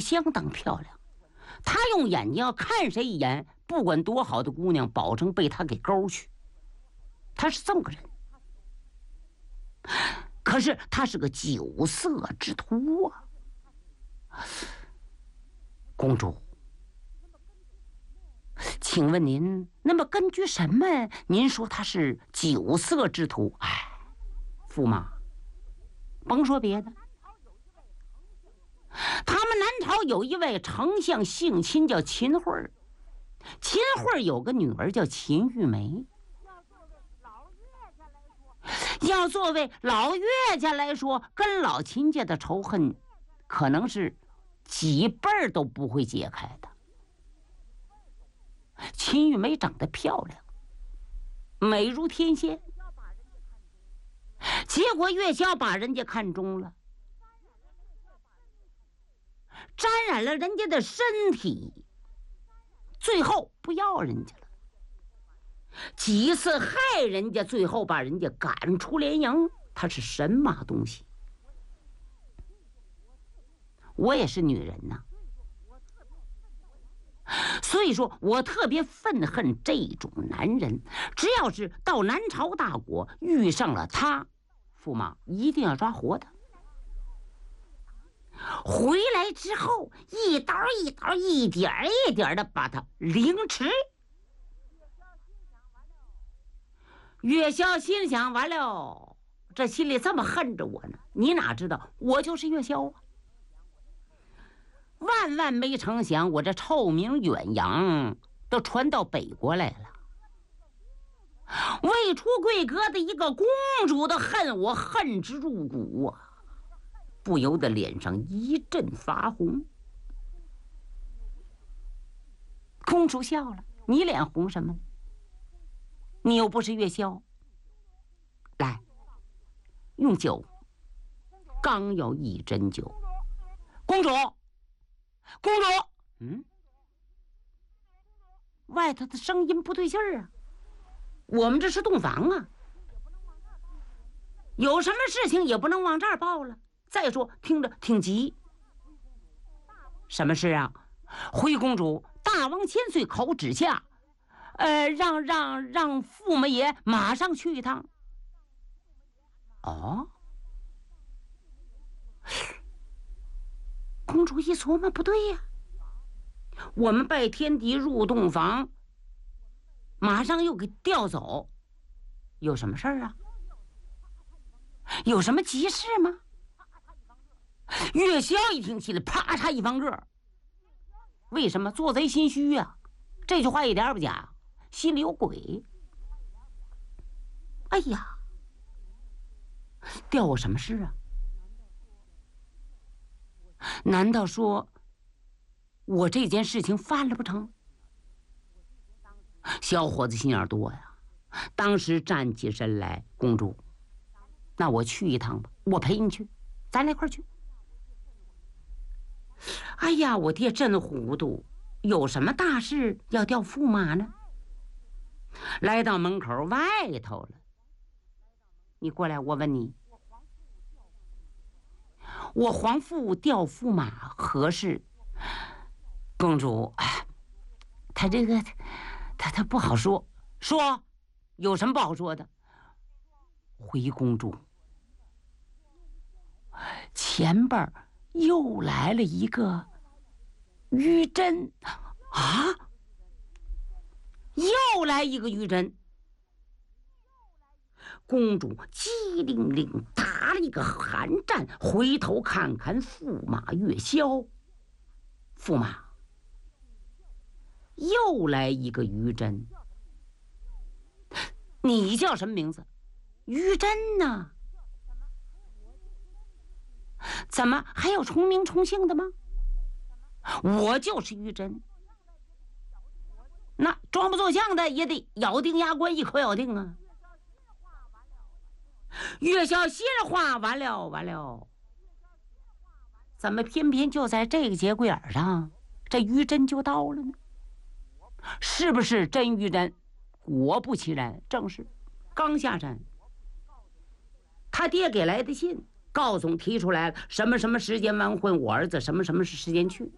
相当漂亮。他用眼睛要看谁一眼，不管多好的姑娘，保证被他给勾去。他是这么个人。可是他是个酒色之徒啊。公主，请问您，那么根据什么您说他是酒色之徒？哎，驸马，甭说别的，他们南朝有一位丞相，姓秦，叫秦桧儿。秦桧儿有个女儿叫秦玉梅。要作为老岳家来说，跟老秦家的仇恨，可能是几辈儿都不会解开的。秦玉梅长得漂亮，美如天仙，结果月销把人家看中了，沾染了人家的身体，最后不要人家了。几次害人家，最后把人家赶出联营。他是神马东西。我也是女人呐，所以说我特别愤恨这种男人。只要是到南朝大国遇上了他，驸马一定要抓活的。回来之后，一刀一刀，一点一点的把他凌迟。月销心想，完了，这心里这么恨着我呢，你哪知道我就是月销啊！万万没成想，我这臭名远扬都传到北国来了。未出贵阁的一个公主都恨我，恨之入骨啊！不由得脸上一阵发红。公主笑了，你脸红什么？你又不是月销。来，用酒。刚要一斟酒，公主，公主，外头的声音不对劲儿啊！我们这是洞房啊，有什么事情也不能往这儿报了。再说，听着挺急。什么事啊？回公主，大王千岁口旨下。让驸马爷马上去一趟。哦，公主一琢磨，不对呀，我们拜天地入洞房，马上又给调走，有什么事儿啊？有什么急事吗？月销一听起来，啪嚓一翻个。为什么？做贼心虚啊！这句话一点也不假。心里有鬼。哎呀，调我什么事啊？难道说我这件事情犯了不成？小伙子心眼多呀，当时站起身来，公主，那我去一趟吧，我陪你去，咱俩一块去。哎呀，我爹真糊涂，有什么大事要调驸马呢？来到门口外头了，你过来，我问你，我皇父调驸马何事？公主，他这个他不好说，说有什么不好说的？回公主，前边又来了一个于真啊！又来一个于真，公主机灵灵打了一个寒战，回头看看驸马月销，驸马又来一个于真，你叫什么名字？于真呢？怎么还有重名重姓的吗？我就是于真。那装不作像的也得咬定牙关，一口咬定啊！月销心话完了，怎么偏偏就在这个节骨眼上，这于真就到了呢？是不是真于真？果不其然，正是。刚下山，他爹给来的信，告诉提出来了什么什么时间完婚，我儿子什么什么时间去。